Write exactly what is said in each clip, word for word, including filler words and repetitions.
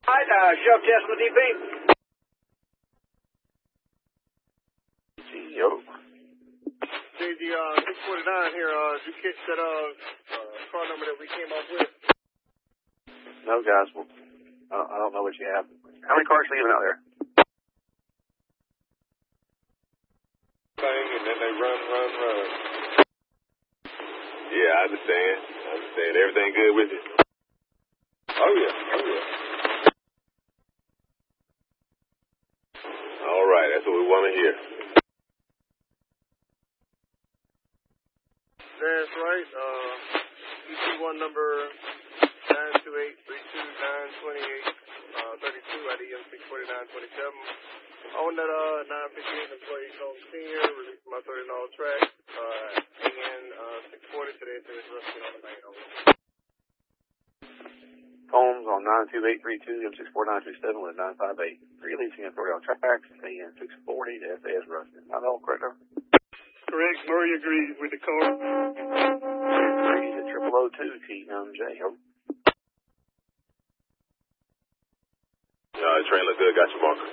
Right, uh, shove test with D P. Yo. J D, uh, six forty-nine here, uh, did you catch that, uh, uh, car number that we came up with? No, guys, well, I don't, I don't know what you have. How many cars leaving out there? Thing, and then they run, run, run. Yeah, I understand. I understand. Everything good with you? Oh, yeah. Oh, yeah. All right. That's what we want to hear. That's right. Uh, E T one number nine two eight three two nine two eight, uh, thirty-two at E M six forty-nine twenty-seven. On that, uh, nine fifty-eight employee Combs Senior, releasing my thirty dollar track, uh, A N, uh, six forty today, so it's rusting on the main over. Combs on nine two eight three two, M six four nine two seven with nine five eight. Releasing authority on tracks, A N six forty to F A S Ruston. Not all correct, no? Correct. Murray agrees with the car. Agrees at triple O two T M J. Oh. Uh, train look good. Got your marker.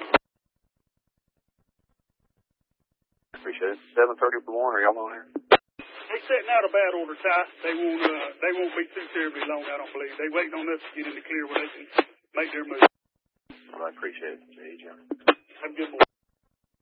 Appreciate it. seven thirty-one, are y'all on here? They setting out a bad order, Ty. They won't, uh, they won't be too terribly long, I don't believe. They waiting on us to get in the clear where they can make their move. Well, I appreciate it. Jay, Jim. Have a good morning.